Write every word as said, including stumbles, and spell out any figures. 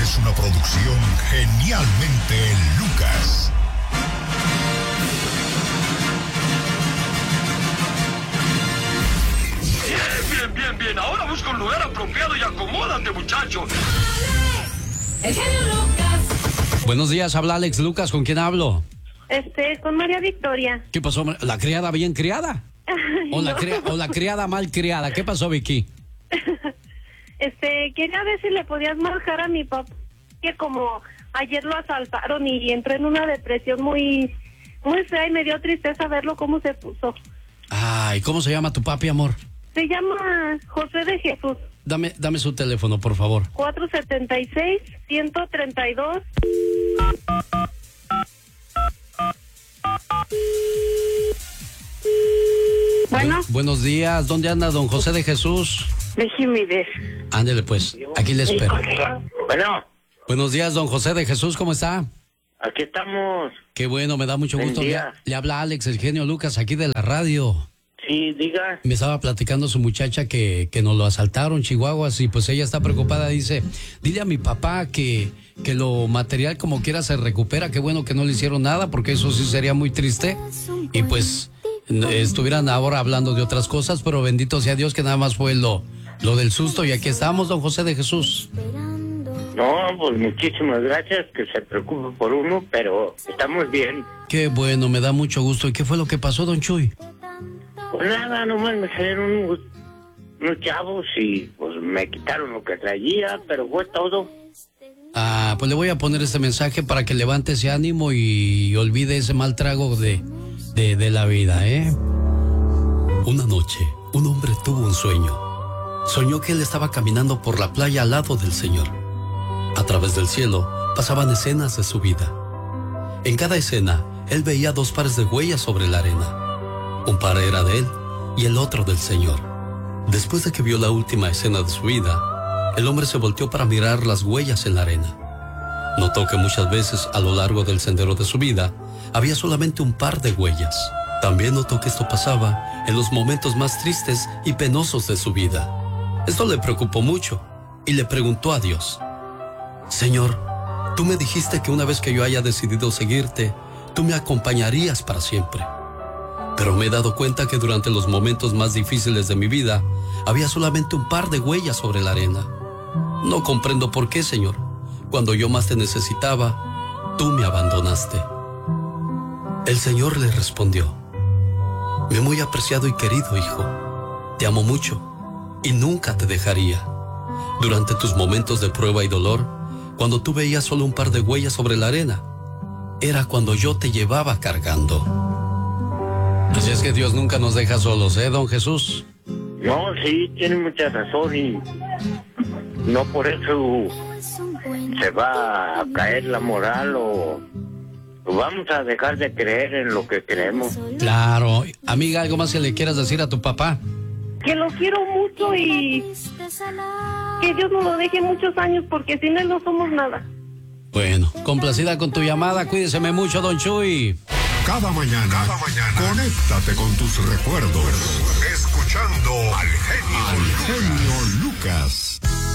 es una producción Genialmente Lucas. Bien, bien, bien. Ahora busca un lugar apropiado y acomódate, muchacho. El genio Lucas. Buenos días, habla Alex Lucas. ¿Con quién hablo? Este, con María Victoria. ¿Qué pasó? ¿La criada bien criada? ¿O, la, cria- o la criada mal criada? ¿Qué pasó, Vicky? Este, quería ver si le podías marcar a mi papá, que como ayer lo asaltaron y entró en una depresión muy, muy fea y me dio tristeza verlo cómo se puso. Ay, ¿cómo se llama tu papi, amor? Se llama José de Jesús. Dame, dame su teléfono, por favor. cuatro setenta y seis, ciento treinta y dos. Bueno. Bu- buenos días, ¿dónde anda don José de Jesús? Déjeme ver. Ándele pues, aquí le espero. Bueno, Buenos días, don José de Jesús, ¿cómo está? aquí estamos. Qué bueno, me da mucho Buen gusto. Le, día. le habla Alex, el genio Lucas, aquí de la radio. Sí, diga. Me estaba platicando su muchacha que, que nos lo asaltaron, Chihuahuas, y pues ella está preocupada. Dice, dile a mi papá que, que lo material como quiera se recupera. Qué bueno que no le hicieron nada, porque eso sí sería muy triste. Y pues n- estuvieran ahora hablando de otras cosas, pero bendito sea Dios que nada más fue lo, lo del susto. Y aquí estamos, don José de Jesús. No, pues muchísimas gracias, que se preocupe por uno, pero estamos bien. Qué bueno, me da mucho gusto. ¿Y qué fue lo que pasó, don Chuy? Pues nada, nomás me salieron unos, unos chavos y pues me quitaron lo que traía, pero fue todo. Ah, pues le voy a poner este mensaje para que levante ese ánimo y olvide ese mal trago de, de, de la vida, ¿eh? Una noche, un hombre tuvo un sueño. Soñó que él estaba caminando por la playa al lado del Señor. A través del cielo pasaban escenas de su vida. En cada escena, él veía dos pares de huellas sobre la arena. Un par era de él y el otro del Señor. Después de que vio la última escena de su vida, el hombre se volteó para mirar las huellas en la arena. Notó que muchas veces a lo largo del sendero de su vida había solamente un par de huellas. También notó que esto pasaba en los momentos más tristes y penosos de su vida. Esto le preocupó mucho y le preguntó a Dios: Señor, tú me dijiste que una vez que yo haya decidido seguirte, tú me acompañarías para siempre. Pero me he dado cuenta que durante los momentos más difíciles de mi vida, había solamente un par de huellas sobre la arena. No comprendo por qué, Señor. Cuando yo más te necesitaba, tú me abandonaste. El Señor le respondió: Mi muy apreciado y querido hijo, te amo mucho y nunca te dejaría. Durante tus momentos de prueba y dolor, cuando tú veías solo un par de huellas sobre la arena, era cuando yo te llevaba cargando. Así es que Dios nunca nos deja solos, ¿eh, don Jesús? No, sí, tiene mucha razón y no por eso se va a caer la moral o, o vamos a dejar de creer en lo que creemos. Claro. Amiga, ¿algo más que le quieras decir a tu papá? Que lo quiero mucho y que Dios nos lo deje muchos años, porque sin él no somos nada. Bueno, complacida con tu llamada, cuídeseme mucho, don Chuy. Cada mañana, cada mañana, conéctate con tus recuerdos. Escuchando al genio, al genio Lucas.